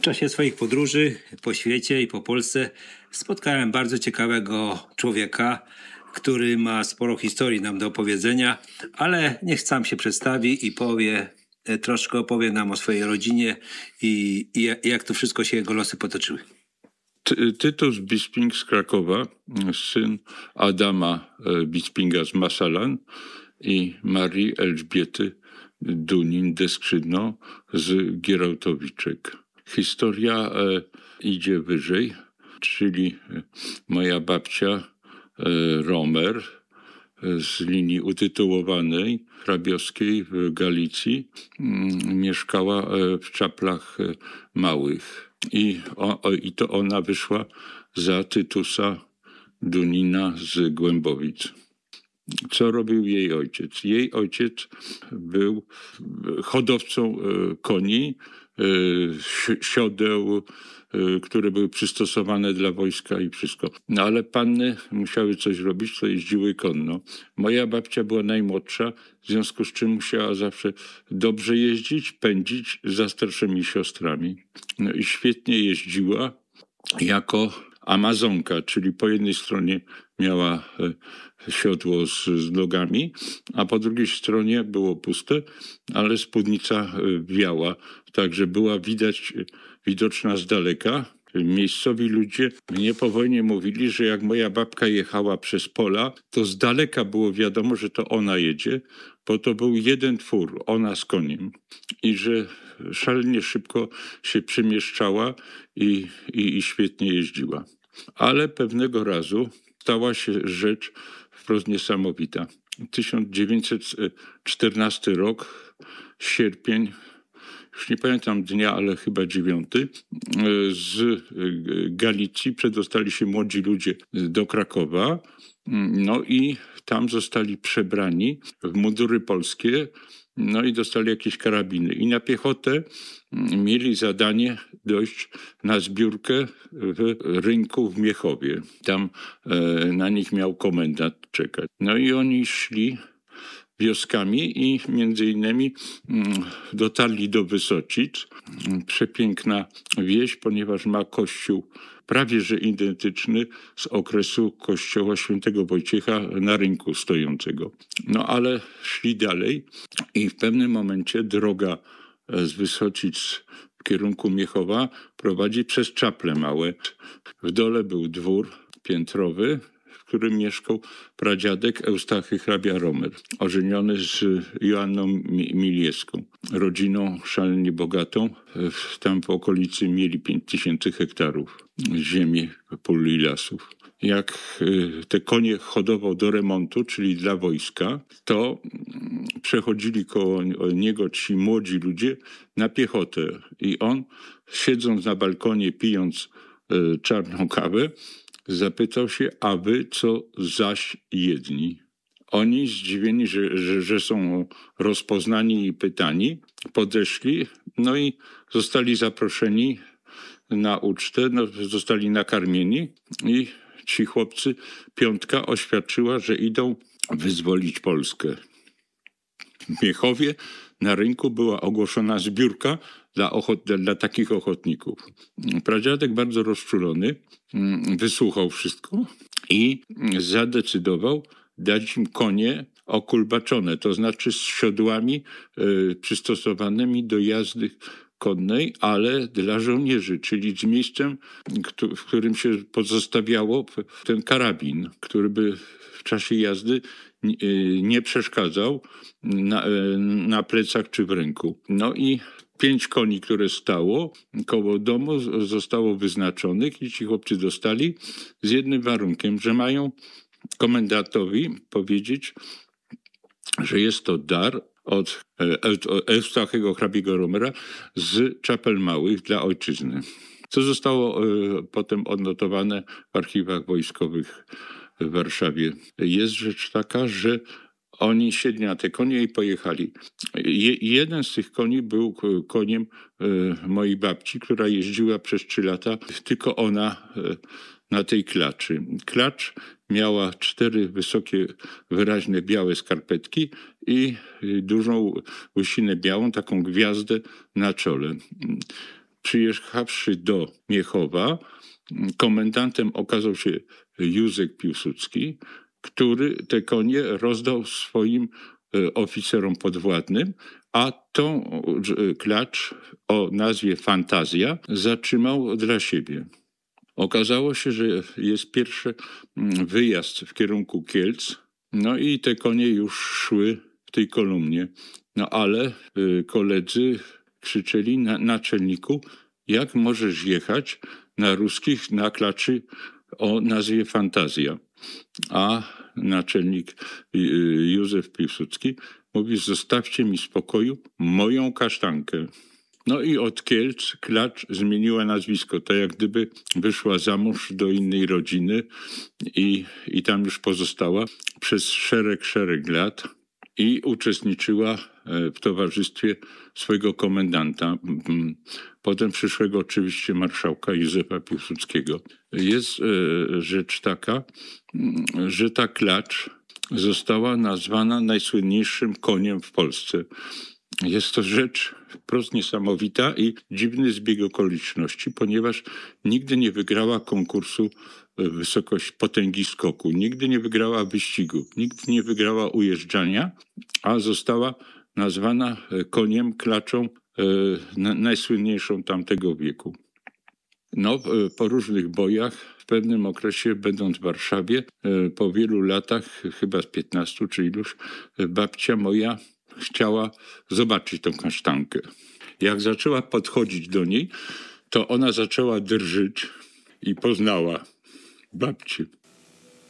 W czasie swoich podróży po świecie i po Polsce spotkałem bardzo ciekawego człowieka, który ma sporo historii nam do opowiedzenia, ale niech sam się przedstawi i troszkę opowie nam o swojej rodzinie i jak to wszystko się jego losy potoczyły. Tytus Bisping z Krakowa, syn Adama Bispinga z Masalan i Marii Elżbiety Dunin-Deskrzydno z Gierałtowiczek. Historia idzie wyżej, czyli moja babcia Romer z linii utytułowanej hrabiowskiej w Galicji mieszkała w Czaplach Małych i to ona wyszła za Tytusa Dunina z Głębowic. Co robił jej ojciec? Jej ojciec był hodowcą koni, siodeł, które były przystosowane dla wojska i wszystko. No ale panny musiały coś robić, to jeździły konno. Moja babcia była najmłodsza, w związku z czym musiała zawsze dobrze jeździć, pędzić za starszymi siostrami. No i świetnie jeździła jako Amazonka, czyli po jednej stronie miała siodło z nogami, a po drugiej stronie było puste, ale spódnica wiała, także była widoczna z daleka. Miejscowi ludzie mnie po wojnie mówili, że jak moja babka jechała przez pola, to z daleka było wiadomo, że to ona jedzie, bo to był jeden twór, ona z koniem. I że szalenie szybko się przemieszczała i świetnie jeździła. Ale pewnego razu stała się rzecz wprost niesamowita. 1914 rok, sierpień, już nie pamiętam dnia, ale chyba 9, z Galicji przedostali się młodzi ludzie do Krakowa, no i tam zostali przebrani w mundury polskie, no i dostali jakieś karabiny. I na piechotę mieli zadanie dojść na zbiórkę w rynku w Miechowie. Tam na nich miał komendant czekać. No i oni szli wioskami i między innymi dotarli do Wysocic. Przepiękna wieś, ponieważ ma kościół prawie że identyczny z okresu kościoła świętego Wojciecha na rynku stojącego. No ale szli dalej i w pewnym momencie droga z Wysocic w kierunku Miechowa prowadzi przez Czaple Małe. W dole był dwór piętrowy, w którym mieszkał pradziadek Eustachy hrabia Romer, ożeniony z Joanną Miliewską, rodziną szalenie bogatą. Tam w okolicy mieli 5000 hektarów ziemi, pól i lasów. Jak te konie hodował do remontu, czyli dla wojska, to przechodzili koło niego ci młodzi ludzie na piechotę. I on, siedząc na balkonie, pijąc czarną kawę, zapytał się, a wy co zaś jedni? Oni zdziwieni, że są rozpoznani i pytani, podeszli, no i zostali zaproszeni na ucztę, no, zostali nakarmieni i ci chłopcy, piątka oświadczyła, że idą wyzwolić Polskę. W Miechowie na rynku była ogłoszona zbiórka dla takich ochotników. Pradziadek bardzo rozczulony wysłuchał wszystko i zadecydował dać im konie okulbaczone, to znaczy z siodłami przystosowanymi do jazdy konnej, ale dla żołnierzy, czyli z miejscem, w którym się pozostawiało ten karabin, który by w czasie jazdy nie przeszkadzał na plecach czy w ręku. No i 5 koni, które stało koło domu, zostało wyznaczonych i ci chłopcy dostali z jednym warunkiem, że mają komendantowi powiedzieć, że jest to dar od Eustachego hrabiego Romera z Czapel Małych dla ojczyzny. Co zostało potem odnotowane w archiwach wojskowych w Warszawie. Jest rzecz taka, że oni siedli na te konie i pojechali. Jeden z tych koni był koniem mojej babci, która jeździła przez 3 lata, tylko ona na tej klaczy. Klacz miała 4 wysokie, wyraźne białe skarpetki i dużą łysinę białą, taką gwiazdę na czole. Przyjechawszy do Miechowa, komendantem okazał się Józef Piłsudski, który te konie rozdał swoim oficerom podwładnym, a tą klacz o nazwie Fantazja zatrzymał dla siebie. Okazało się, że jest pierwszy wyjazd w kierunku Kielc, no i te konie już szły w tej kolumnie. No ale koledzy krzyczeli naczelniku, jak możesz jechać na ruskich na klaczy o nazwie Fantazja. A naczelnik Józef Piłsudski mówi, zostawcie mi w spokoju moją kasztankę. No i od Kielc klacz zmieniła nazwisko, tak jak gdyby wyszła za mąż do innej rodziny i tam już pozostała przez szereg lat i uczestniczyła w towarzystwie swojego komendanta, potem przyszłego oczywiście marszałka Józefa Piłsudskiego. Jest rzecz taka, że ta klacz została nazwana najsłynniejszym koniem w Polsce. Jest to rzecz wprost niesamowita i dziwny zbieg okoliczności, ponieważ nigdy nie wygrała konkursu wysokość potęgi skoku, nigdy nie wygrała wyścigu, nigdy nie wygrała ujeżdżania, a została nazwana koniem, klaczą najsłynniejszą tamtego wieku. No, po różnych bojach, w pewnym okresie, będąc w Warszawie, po wielu latach, chyba z 15 czy iluś, babcia moja chciała zobaczyć tą kasztankę. Jak zaczęła podchodzić do niej, to ona zaczęła drżyć i poznała babcię.